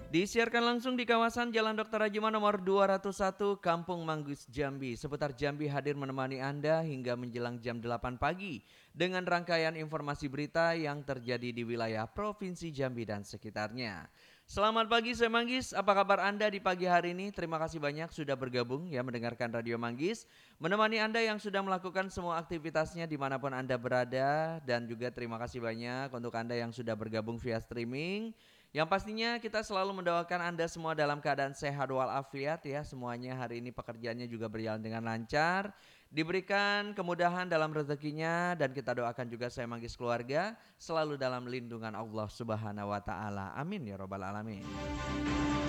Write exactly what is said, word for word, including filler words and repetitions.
Disiarkan langsung di kawasan Jalan Dokter Rajiman nomor dua ratus satu Kampung Manggis Jambi. Seputar Jambi hadir menemani Anda hingga menjelang jam delapan pagi dengan rangkaian informasi berita yang terjadi di wilayah Provinsi Jambi dan sekitarnya. Selamat pagi saya Manggis, apa kabar Anda di pagi hari ini? Terima kasih banyak sudah bergabung ya mendengarkan Radio Manggis. Menemani Anda yang sudah melakukan semua aktivitasnya dimanapun Anda berada. Dan juga terima kasih banyak untuk Anda yang sudah bergabung via streaming. Yang pastinya kita selalu mendoakan Anda semua dalam keadaan sehat walafiat ya. Semuanya hari ini pekerjaannya juga berjalan dengan lancar. Diberikan kemudahan dalam rezekinya dan kita doakan juga saya Manggis keluarga selalu dalam lindungan Allah Subhanahu wa taala. Amin ya rabbal alamin.